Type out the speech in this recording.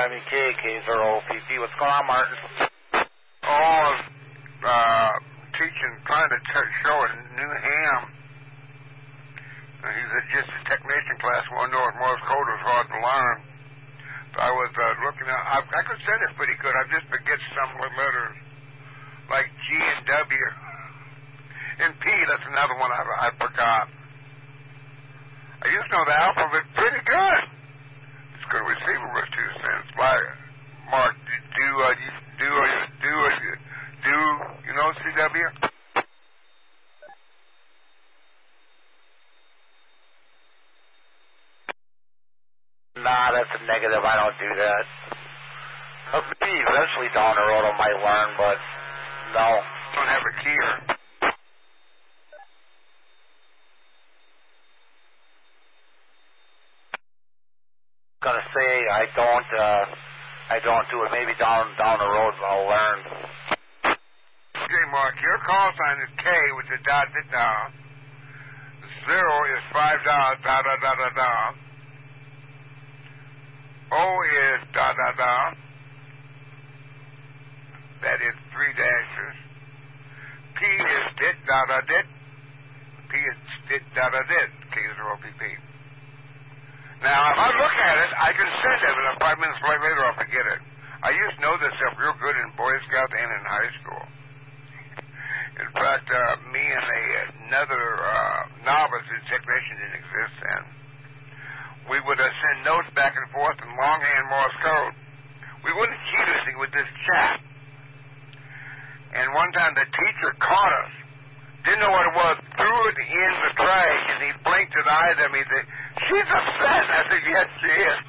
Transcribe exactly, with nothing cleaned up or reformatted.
W K, K zero O P P. What's going on, Martin? Oh, uh, teaching, trying to t- show a new ham. Uh, he's a, just a technician class. One know Morse code is hard to learn. So I was uh, looking at, I, I could say this pretty good. I just forget some letters like G and W. And P, that's another one I, I forgot. I used to know the alphabet pretty good. It's good receiver was two cents. Like, Mark, do, uh, you, do, uh, do, uh, do, you know C W? Nah, that's a negative. I don't do that. Maybe eventually down the road I might learn, but no. Don't have a keyer. Gonna say I don't, uh, I don't do it. Maybe down down the road I'll learn. Okay, Mark, your call sign is K with the dot, da, da. Zero is five dots, da, da, da, da, da. O is da, da, da. That is three dashes. P is dit, da, da, dit. P is dit, da, da, dit. K is O P P. Now, if I look at it, I can send it, and five minutes later I'll forget it. I used to know this stuff real good in Boy Scout and in high school. In fact, uh, me and a, another uh, novice whose technician didn't exist then, we would uh, send notes back and forth in longhand Morse code. We wouldn't cheat anything with this chat. And one time the teacher caught us. Didn't know what it was, threw it in the trash, and he blinked his eyes at me and said, "She's upset." And I said, "Yes, she is."